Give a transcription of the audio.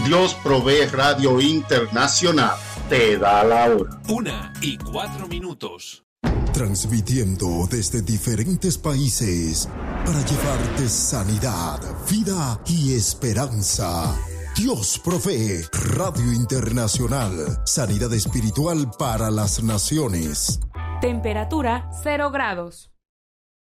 Dios Provee Radio Internacional te da la hora. 1:04. Transmitiendo desde diferentes países para llevarte sanidad, vida y esperanza. Dios Provee Radio Internacional. Sanidad espiritual para las naciones. Temperatura 0 grados.